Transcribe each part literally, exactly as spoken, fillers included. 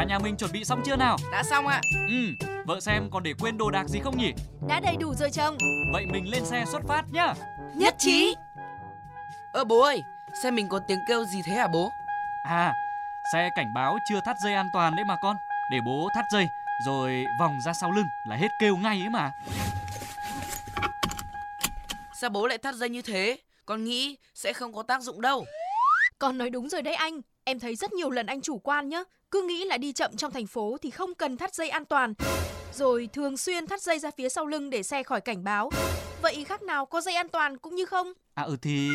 nhà mình chuẩn bị xong chưa nào? Đã xong ạ. Ừ, vợ xem còn để quên đồ đạc gì không nhỉ? Đã đầy đủ rồi chồng. Vậy mình lên xe xuất phát nhá. Nhất trí. Ơ bố ơi, xe mình có tiếng kêu gì thế hả bố? À, xe cảnh báo chưa thắt dây an toàn đấy mà con. Để bố thắt dây, rồi vòng ra sau lưng là hết kêu ngay ấy mà. Sao bố lại thắt dây như thế? Con nghĩ sẽ không có tác dụng đâu. Con nói đúng rồi đấy anh. Em thấy rất nhiều lần anh chủ quan nhá. Cứ nghĩ là đi chậm trong thành phố thì không cần thắt dây an toàn, rồi thường xuyên thắt dây ra phía sau lưng để xe khỏi cảnh báo. Vậy khác nào có dây an toàn cũng như không? À ừ thì...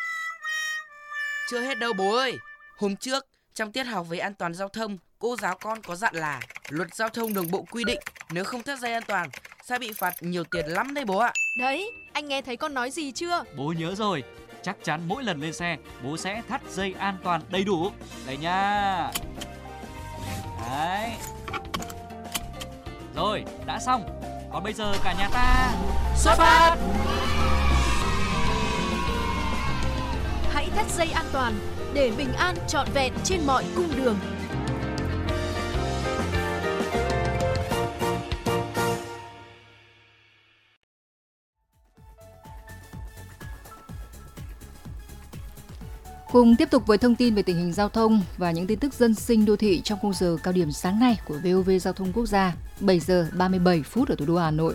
Chưa hết đâu bố ơi. Hôm trước, trong tiết học về an toàn giao thông, cô giáo con có dặn là luật giao thông đường bộ quy định nếu không thắt dây an toàn sẽ bị phạt nhiều tiền lắm đấy bố ạ. Đấy, anh nghe thấy con nói gì chưa? Bố nhớ rồi. Chắc chắn mỗi lần lên xe, bố sẽ thắt dây an toàn đầy đủ. Đây nha. Đấy. Rồi, đã xong. Còn bây giờ cả nhà ta Xuất phát! Hãy thắt dây an toàn để bình an trọn vẹn trên mọi cung đường. Cùng tiếp tục với thông tin về tình hình giao thông và những tin tức dân sinh đô thị trong khung giờ cao điểm sáng nay của vê o vê Giao thông Quốc gia, bảy giờ ba mươi bảy phút ở thủ đô Hà Nội.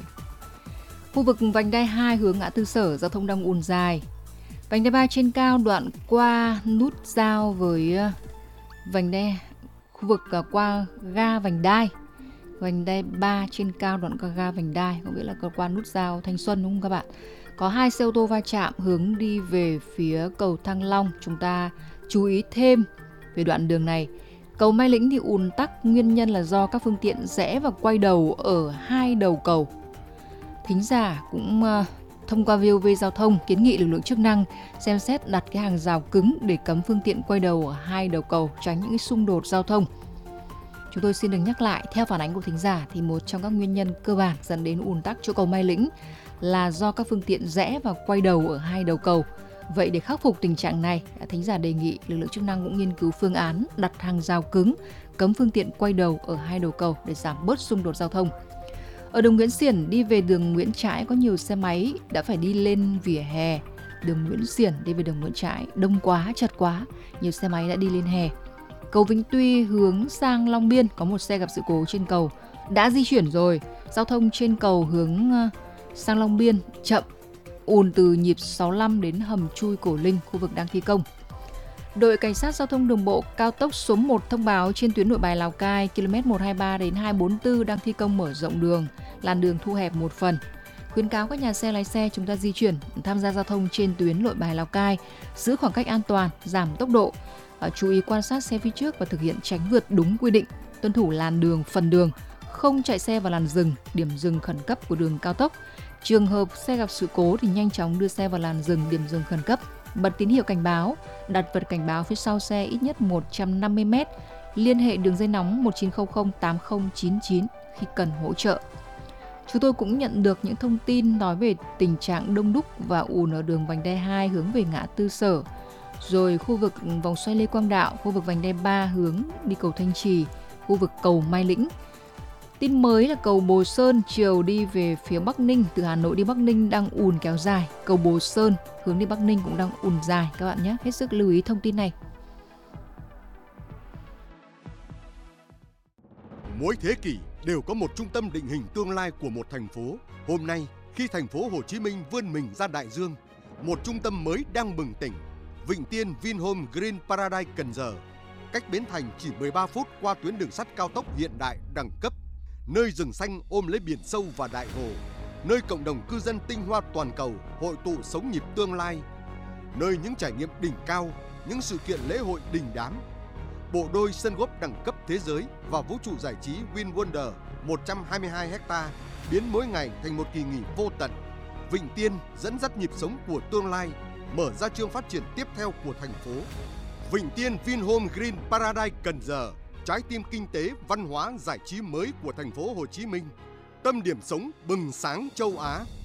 Khu vực vành đai hai hướng ngã tư Sở, giao thông đang ùn dài. Vành đai ba trên cao đoạn qua nút giao với vành đai khu vực qua ga Vành Đai. Vành đai ba trên cao đoạn qua ga Vành Đai, có nghĩa là qua nút giao Thanh Xuân đúng không các bạn? Có hai xe ô tô va chạm hướng đi về phía cầu Thăng Long. Chúng ta chú ý thêm về đoạn đường này. Cầu Mai Lĩnh thì ùn tắc, nguyên nhân là do các phương tiện rẽ và quay đầu ở hai đầu cầu. Thính giả cũng uh, thông qua vê o vê Giao thông kiến nghị lực lượng chức năng xem xét đặt cái hàng rào cứng để cấm phương tiện quay đầu ở hai đầu cầu, tránh những cái xung đột giao thông. Chúng tôi xin được nhắc lại, theo phản ánh của thính giả thì một trong các nguyên nhân cơ bản dẫn đến ùn tắc chỗ cầu Mai Lĩnh là do các phương tiện rẽ và quay đầu ở hai đầu cầu. Vậy để khắc phục tình trạng này, thính giả đề nghị lực lượng chức năng cũng nghiên cứu phương án đặt hàng rào cứng, cấm phương tiện quay đầu ở hai đầu cầu để giảm bớt xung đột giao thông. Ở đường Nguyễn Xiển đi về đường Nguyễn Trãi có nhiều xe máy đã phải đi lên vỉa hè. Đường Nguyễn Xiển đi về đường Nguyễn Trãi đông quá, chật quá, nhiều xe máy đã đi lên hè. Cầu Vĩnh Tuy hướng sang Long Biên có một xe gặp sự cố trên cầu, đã di chuyển rồi. Giao thông trên cầu hướng sang Long Biên chậm, ùn từ nhịp sáu mươi lăm đến hầm chui Cổ Linh, khu vực đang thi công. Đội Cảnh sát Giao thông Đường bộ cao tốc số một thông báo trên tuyến Nội Bài Lào Cai ki lô mét một trăm hai mươi ba đến hai trăm bốn mươi tư đang thi công mở rộng đường, làn đường thu hẹp một phần. Khuyến cáo các nhà xe lái xe chúng ta di chuyển tham gia giao thông trên tuyến Nội Bài Lào Cai giữ khoảng cách an toàn, giảm tốc độ, chú ý quan sát xe phía trước và thực hiện tránh vượt đúng quy định, tuân thủ làn đường, phần đường, không chạy xe vào làn dừng, điểm dừng khẩn cấp của đường cao tốc. Trường hợp xe gặp sự cố thì nhanh chóng đưa xe vào làn dừng, điểm dừng khẩn cấp, bật tín hiệu cảnh báo, đặt vật cảnh báo phía sau xe ít nhất một trăm năm mươi mét, liên hệ đường dây nóng một chín không không tám không chín chín khi cần hỗ trợ. Chúng tôi cũng nhận được những thông tin nói về tình trạng đông đúc và ùn ở đường vành đai hai hướng về ngã tư Sở, rồi khu vực vòng xoay Lê Quang Đạo, khu vực vành đai ba hướng đi cầu Thanh Trì, khu vực cầu Mai Lĩnh. Tin mới là cầu Bồ Sơn chiều đi về phía Bắc Ninh, từ Hà Nội đi Bắc Ninh đang ùn kéo dài. Cầu Bồ Sơn hướng đi Bắc Ninh cũng đang ùn dài các bạn nhé. Hết sức lưu ý thông tin này. Mỗi thế kỷ đều có một trung tâm định hình tương lai của một thành phố. Hôm nay, khi thành phố Hồ Chí Minh vươn mình ra đại dương, một trung tâm mới đang bừng tỉnh. Vịnh Tiên Vinhome Green Paradise Cần Giờ, cách Bến Thành chỉ mười ba phút qua tuyến đường sắt cao tốc hiện đại đẳng cấp. Nơi rừng xanh ôm lấy biển sâu và đại hồ, nơi cộng đồng cư dân tinh hoa toàn cầu hội tụ sống nhịp tương lai, nơi những trải nghiệm đỉnh cao, những sự kiện lễ hội đình đám. Bộ đôi sân golf đẳng cấp thế giới và vũ trụ giải trí Win Wonder một trăm hai mươi hai héc-ta biến mỗi ngày thành một kỳ nghỉ vô tận. Vịnh Tiên dẫn dắt nhịp sống của tương lai, mở ra chương phát triển tiếp theo của thành phố. Vịnh Tiên Vinhome Green Paradise Cần Giờ, trái tim kinh tế, văn hóa, giải trí mới của thành phố Hồ Chí Minh, tâm điểm sống bừng sáng châu Á.